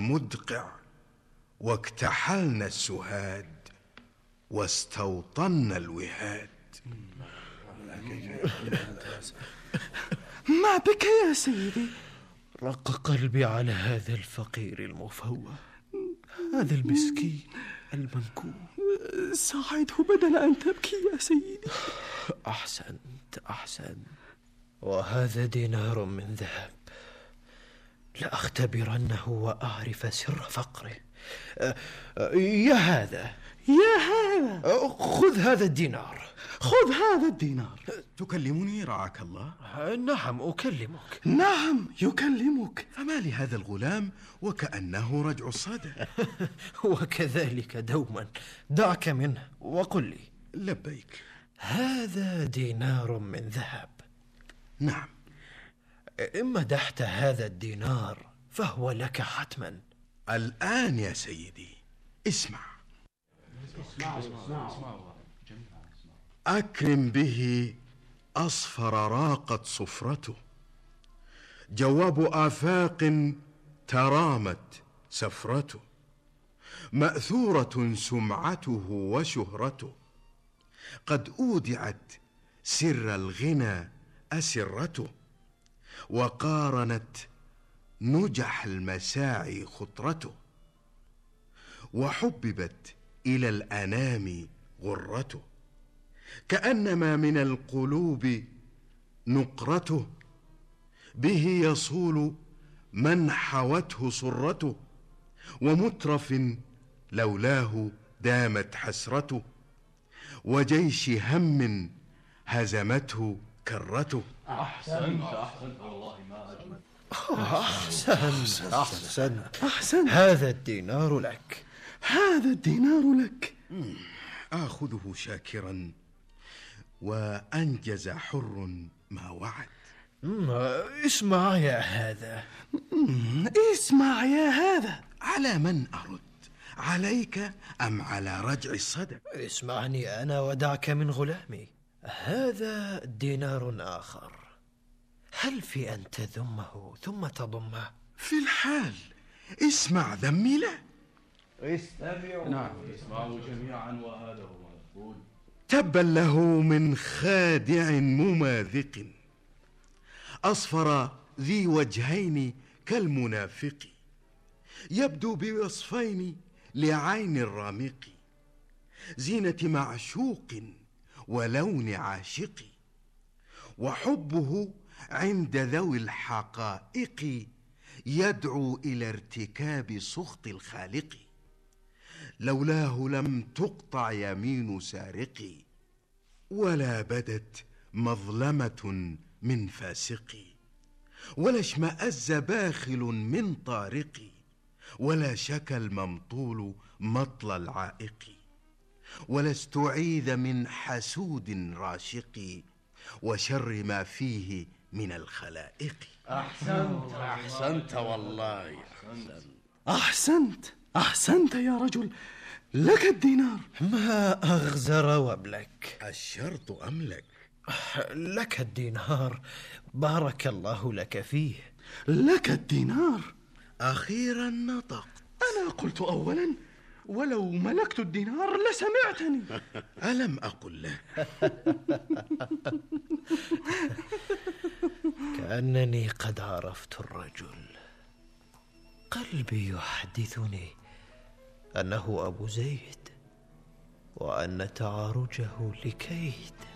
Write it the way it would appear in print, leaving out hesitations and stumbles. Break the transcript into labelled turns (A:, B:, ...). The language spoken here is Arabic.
A: المدقع، واكتحلنا السهاد واستوطنا الوهاد.
B: ما بك يا سيدي؟
C: رق قلبي على هذا الفقير المفوه، هذا المسكين المنكوب.
B: ساعده بدل أن تبكي يا سيدي.
C: أحسنت. وهذا دينار من ذهب، لأختبرنه وأعرف سر فقره. يا هذا خذ هذا الدينار.
B: خذ هذا الدينار.
A: تكلمني رعاك الله؟
C: نعم أكلمك.
B: نعم يكلمك.
A: فما لهذا الغلام وكأنه رجع الصدى؟
C: وكذلك دوما. دعك منه وقل لي.
A: لبيك.
C: هذا دينار من ذهب.
A: نعم.
C: إن مدحت هذا الدينار فهو لك حتما.
A: الآن يا سيدي اسمع. أكرم به أصفر راقت صفرته، جواب آفاق ترامت سفرته، مأثورة سمعته وشهرته، قد أودعت سر الغنى أسرته، وقارنت نجح المساعي خطرته، وحببت إلى الأنام غرته، كأنما من القلوب نقرته، به يصول من حوته سرته، ومترف لولاه دامت حسرته، وجيش هم هزمته كرته.
D: أحسنت والله ما أجمل.
C: أحسنت. هذا الدينار لك.
B: هذا الدينار لك.
A: آخذه شاكرا، وأنجز حر ما وعد.
C: اسمع يا هذا.
B: اسمع يا هذا.
A: على من أرد؟ عليك أم على رجع الصدى؟
C: اسمعني أنا ودعك من غلامي. هذا دينار آخر، هل في أن تذمه ثم تضمه؟
A: في الحال اسمع ذمي له.
D: استمعوا. نعم اسمعوا جميعا وهذا هو المقبول.
A: تبا له من خادع مماذق، أصفر ذي وجهين كالمنافق، يبدو بوصفين لعين الرامق، زينة معشوق ولون عاشق، وحبه عند ذوي الحقائق يدعو إلى ارتكاب سخط الخالق، لولاه لم تقطع يمين سارق، ولا بدت مظلمة من فاسق، ولا اشمأز باخل من طارق، ولا شكى الممطول مطل العائق، ولا استعيذ من حسود راشق، وشر ما فيه من الخلائق.
D: أحسنت والله.
B: أحسنت يا رجل، لك الدينار.
C: ما أغزر وبلك.
A: الشرط أملك.
C: لك الدينار، بارك الله لك فيه.
B: لك الدينار.
A: أخيرا نطق.
B: أنا قلت أولا، ولو ملكت الدينار لسمعتني.
A: ألم أقل له؟
C: كأنني قد عرفت الرجل. قلبي يحدثني أنه أبو زيد، وأن تعارجه لكيد.